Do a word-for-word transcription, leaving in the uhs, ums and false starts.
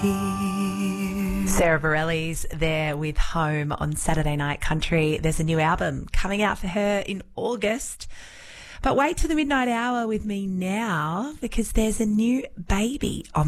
tears. Sarah Bareilles there with Home on Saturday Night Country. There's a new album coming out for her in August. But wait till the midnight hour with me now, because there's a new baby on